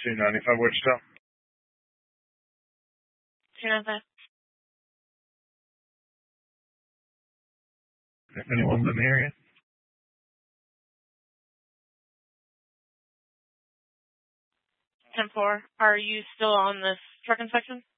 295 Wichita. 295. If anyone's in the area. 10-4. Are you still on this truck inspection?